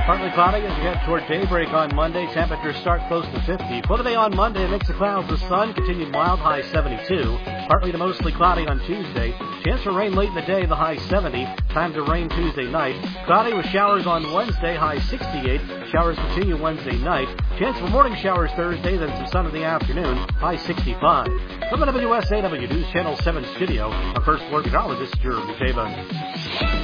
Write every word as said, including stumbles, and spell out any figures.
Partly cloudy as we head toward daybreak on Monday. Temperatures start close to fifty. For the day on Monday, a mix of clouds with sun, continued mild, high seventy-two. Partly to mostly cloudy on Tuesday. Chance for rain late in the day, the high seventy. Time to rain Tuesday night. Cloudy with showers on Wednesday, high sixty-eight. Showers continue Wednesday night. Chance for morning showers Thursday, then some sun in the afternoon, high sixty-five. From the W S A W News Channel seven studio, our first floor meteorologist, Jeremy Taban.